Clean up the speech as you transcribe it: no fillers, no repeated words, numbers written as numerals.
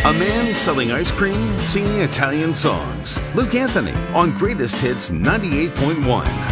A man selling ice cream, singing Italian songs. Luke Anthony on Greatest Hits 98.1.